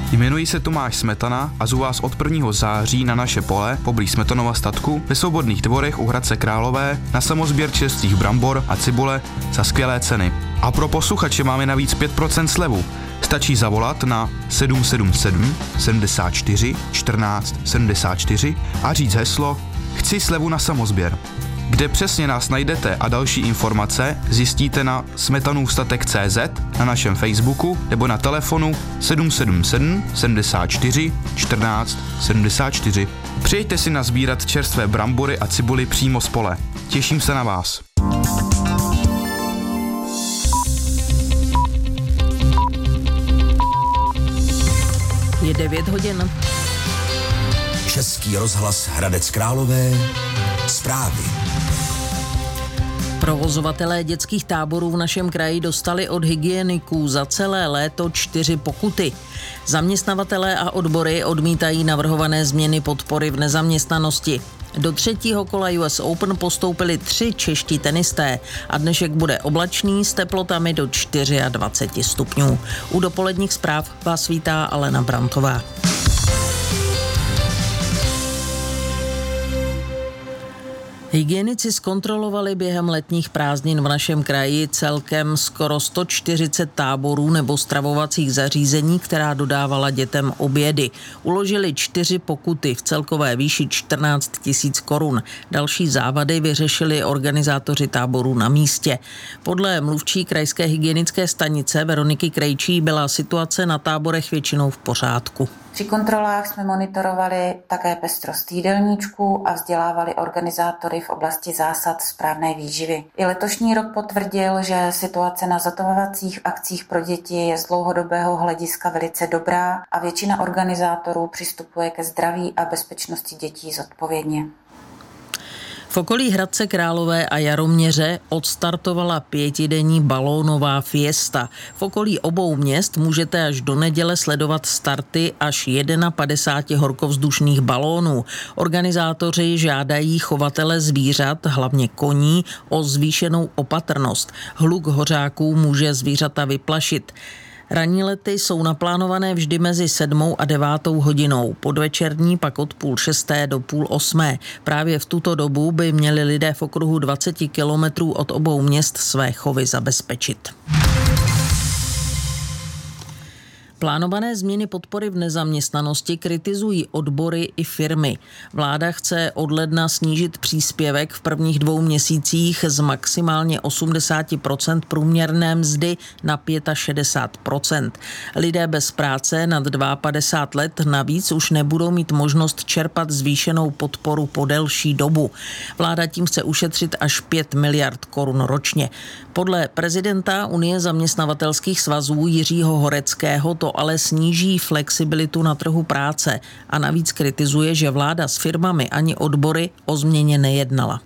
Jmenuji se Tomáš Smetana a zvu vás od 1. září na naše pole poblíž Smetanova statku ve Svobodných Dvorech u Hradce Králové na samosběr čerstvých brambor a cibule za skvělé ceny. A pro posluchače máme navíc 5% slevu. Stačí zavolat na 777 74 14 74 a říct heslo Chci slevu na samosběr. Kde přesně nás najdete a další informace zjistíte na smetanůvstatek.cz, na našem Facebooku nebo na telefonu 777 74 14 74. Přijďte si nazbírat čerstvé brambory a cibuly přímo z pole. Těším se na vás. Je 9 hodin. Český rozhlas Hradec Králové. Zprávy. Provozovatelé dětských táborů v našem kraji dostali od hygieniků za celé léto 4 pokuty. Zaměstnavatelé a odbory odmítají navrhované změny podpory v nezaměstnanosti. Do 3. kola US Open postoupili 3 čeští tenisté a dnešek bude oblačný s teplotami do 24 stupňů. U dopoledních zpráv vás vítá Alena Brantová. Hygienici zkontrolovali během letních prázdnin v našem kraji celkem skoro 140 táborů nebo stravovacích zařízení, která dodávala dětem obědy. Uložili 4 pokuty v celkové výši 14 000 korun. Další závady vyřešili organizátoři táborů na místě. Podle mluvčí krajské hygienické stanice Veroniky Krejčí byla situace na táborech většinou v pořádku. Při kontrolách jsme monitorovali také pestrost jídelníčků a vzdělávali organizátory v oblasti zásad správné výživy. I letošní rok potvrdil, že situace na zatovovacích akcích pro děti je z dlouhodobého hlediska velice dobrá a většina organizátorů přistupuje ke zdraví a bezpečnosti dětí zodpovědně. V okolí Hradce Králové a Jaroměře odstartovala 5denní balónová fiesta. V okolí obou měst můžete až do neděle sledovat starty až 51 horkovzdušných balónů. Organizátoři žádají chovatele zvířat, hlavně koní, o zvýšenou opatrnost. Hluk hořáků může zvířata vyplašit. Ranní lety jsou naplánované vždy mezi 7 a 9 hodinou, podvečerní pak od 7:30 do 7:30. Právě v tuto dobu by měli lidé v okruhu 20 kilometrů od obou měst své chovy zabezpečit. Plánované změny podpory v nezaměstnanosti kritizují odbory i firmy. Vláda chce od ledna snížit příspěvek v prvních 2 měsících z maximálně 80% průměrné mzdy na 65%. Lidé bez práce nad 52 let navíc už nebudou mít možnost čerpat zvýšenou podporu po delší dobu. Vláda tím chce ušetřit až 5 miliard korun ročně. Podle prezidenta Unie zaměstnavatelských svazů Jiřího Horeckého to ale sníží flexibilitu na trhu práce a navíc kritizuje, že vláda s firmami ani odbory o změně nejednala.